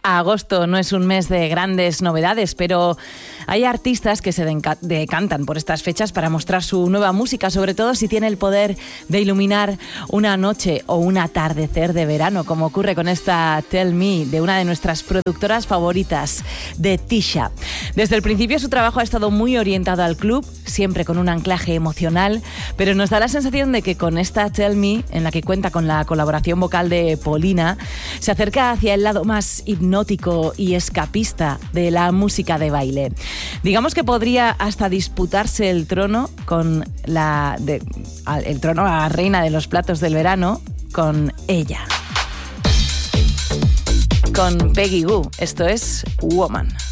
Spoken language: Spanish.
Agosto no es un mes de grandes novedades, pero hay artistas que se decantan por estas fechas para mostrar su nueva música, sobre todo si tiene el poder de iluminar una noche o un atardecer de verano, como ocurre con esta Tell Me, de una de nuestras productoras favoritas, de Tisha. Desde el principio su trabajo ha estado muy orientado al club, siempre con un anclaje emocional, pero nos da la sensación de que con esta Tell Me, en la que cuenta con la colaboración vocal de Polina, se acerca hacia el lado más hipnótico y escapista de la música de baile. Digamos que podría hasta disputarse el trono con el trono a la reina de los platos del verano con ella. Con Peggy Gou. Esto es Woman.